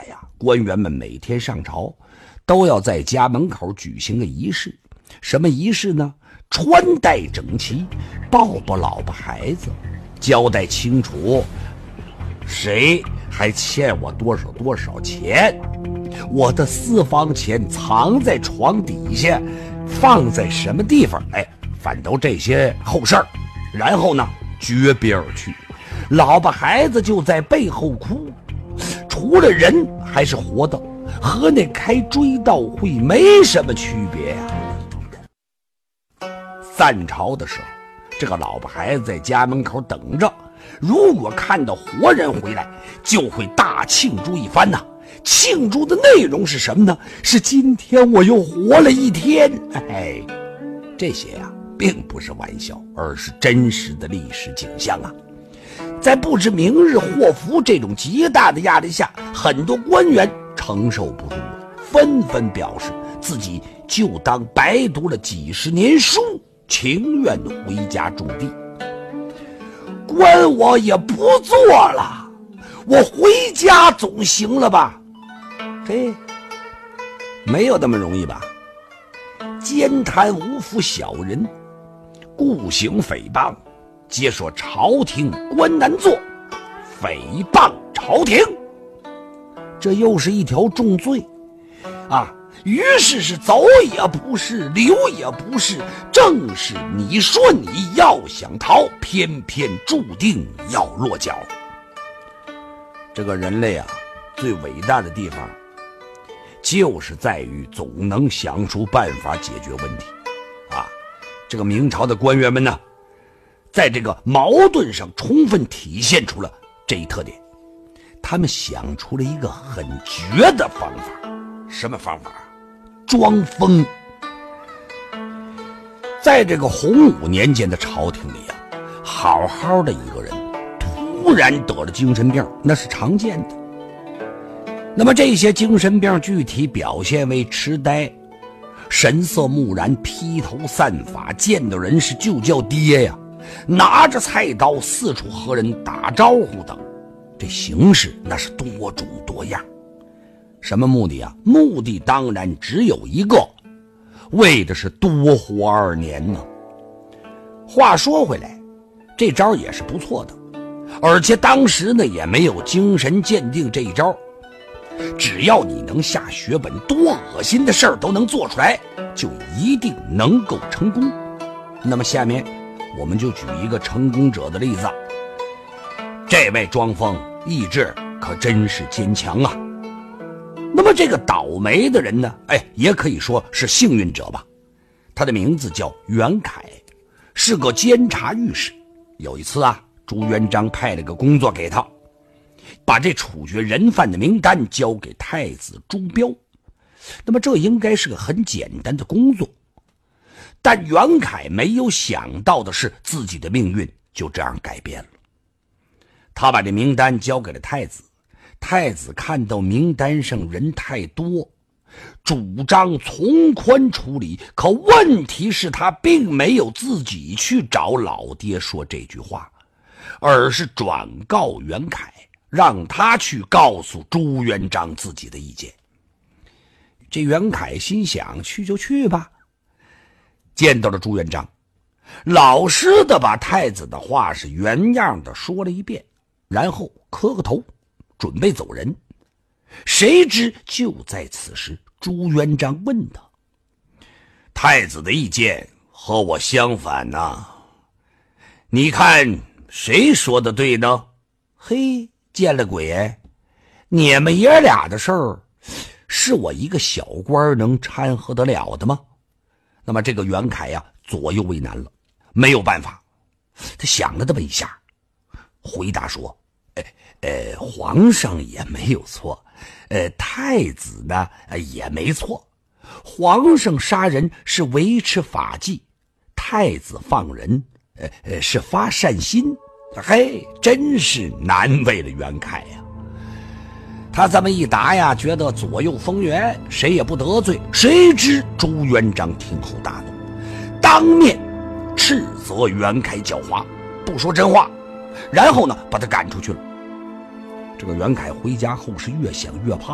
呀，官员们每天上朝都要在家门口举行个仪式。什么仪式呢？穿戴整齐，抱抱老婆孩子，交代清楚谁还欠我多少钱，我的私房钱藏在床底下，放在什么地方，反都这些后事儿。然后呢，诀别而去，老婆孩子就在背后哭，除了人还是活的，和那开追悼会没什么区别呀。散朝的时候，这个老婆孩子在家门口等着，如果看到活人回来，就会大庆祝一番呐。庆祝的内容是什么呢？是今天我又活了一天。这些呀，并不是玩笑，而是真实的历史景象啊。在不知明日祸福这种极大的压力下，很多官员承受不住了，纷纷表示自己就当白读了几十年书，情愿回家种地。官我也不做了，我回家总行了吧？没有那么容易吧？奸贪无腐小人，故行诽谤，皆说朝廷官难做，诽谤朝廷，这又是一条重罪啊！于是走也不是，留也不是，正是你说你要想逃，偏偏注定要落脚。这个人类啊，最伟大的地方就是在于总能想出办法解决问题啊！这个明朝的官员们呢，在这个矛盾上充分体现出了这一特点。他们想出了一个很绝的方法。什么方法？装疯。在这个洪武年间的朝廷里啊，好好的一个人突然得了精神病，那是常见的。那么这些精神病具体表现为痴呆、神色木然、披头散发，见到人是就叫爹呀，拿着菜刀四处和人打招呼等，这形式那是多种多样。什么目的啊？目的当然只有一个，为的是多活2年呢。话说回来，这招也是不错的，而且当时呢也没有精神鉴定这一招。只要你能下血本，多恶心的事儿都能做出来，就一定能够成功。那么下面我们就举一个成功者的例子。这位庄疯意志可真是坚强啊。那么这个倒霉的人呢，也可以说是幸运者吧。他的名字叫袁凯，是个监察御史。有一次啊，朱元璋派了个工作给他，把这处决人犯的名单交给太子朱标。那么这应该是个很简单的工作，但袁凯没有想到的是，自己的命运就这样改变了。他把这名单交给了太子，太子看到名单上人太多，主张从宽处理，可问题是他并没有自己去找老爹说这句话，而是转告袁凯，让他去告诉朱元璋自己的意见。这袁凯心想，去就去吧。见到了朱元璋，老实的把太子的话是原样的说了一遍，然后磕个头准备走人。谁知就在此时，朱元璋问他，太子的意见和我相反啊，你看谁说的对呢？见了鬼，你们爷俩的事儿是我一个小官能掺和得了的吗？那么这个袁凯呀，左右为难了，没有办法。他想了这么一下，回答说，皇上也没有错，太子呢也没错。皇上杀人是维持法纪，太子放人是发善心。真是难为了袁凯呀。他这么一答呀，觉得左右逢源，谁也不得罪。谁知朱元璋听后大怒，当面斥责袁凯狡猾，不说真话，然后呢把他赶出去了。这个袁凯回家后是越想越怕，